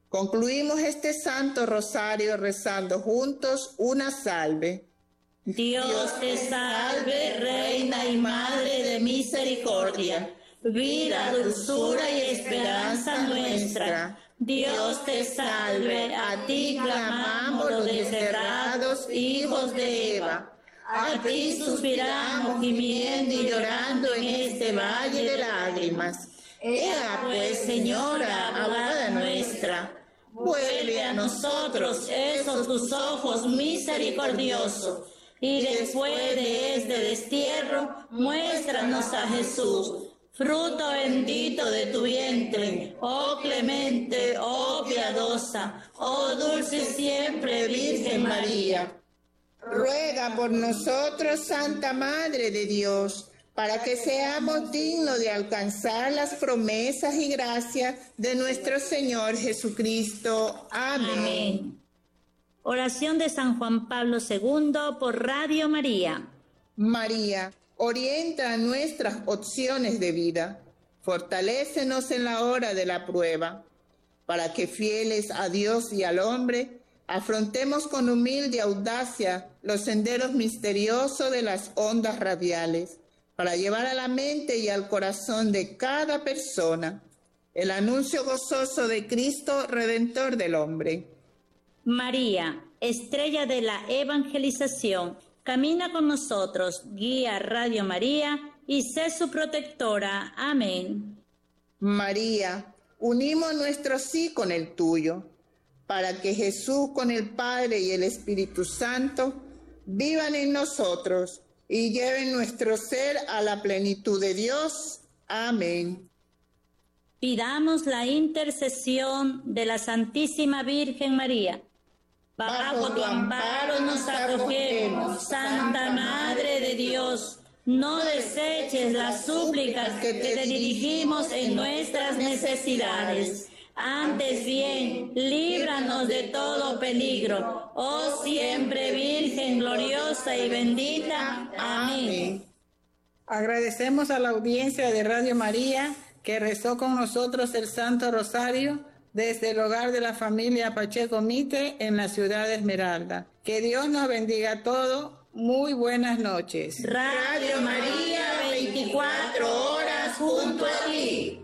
Concluimos este Santo Rosario rezando juntos una salve. Dios te salve, Reina y Madre de misericordia, vida, dulzura y esperanza nuestra. Dios te salve, a ti clamamos los desterrados hijos de Eva. A ti suspiramos gimiendo y llorando en este valle de lágrimas. Ea pues, Señora, abogada nuestra, vuelve a nosotros esos tus ojos misericordiosos, y después de este destierro, muéstranos a Jesús, fruto bendito de tu vientre, oh clemente, oh piadosa, oh dulce siempre Virgen María. Ruega por nosotros, Santa Madre de Dios, para que seamos dignos de alcanzar las promesas y gracias de nuestro Señor Jesucristo. Amén. Amén. Oración de San Juan Pablo II por Radio María. María, orienta nuestras opciones de vida, fortalécenos en la hora de la prueba, para que fieles a Dios y al hombre, afrontemos con humilde audacia los senderos misteriosos de las ondas radiales, para llevar a la mente y al corazón de cada persona el anuncio gozoso de Cristo, Redentor del hombre. María, estrella de la evangelización, camina con nosotros, guía Radio María y sé su protectora. Amén. María, unimos nuestro sí con el tuyo, para que Jesús con el Padre y el Espíritu Santo vivan en nosotros y lleven nuestro ser a la plenitud de Dios. Amén. Pidamos la intercesión de la Santísima Virgen María. Bajo tu amparo nos acogemos, Santa Madre de Dios. No deseches las súplicas que te dirigimos en nuestras necesidades. Antes bien, líbranos de todo peligro, oh siempre Virgen gloriosa y bendita. Amén. Agradecemos a la audiencia de Radio María que rezó con nosotros el Santo Rosario desde el hogar de la familia Pacheco Mite en la ciudad de Esmeralda. Que Dios nos bendiga a todos. Muy buenas noches. Radio María, 24 horas junto a ti.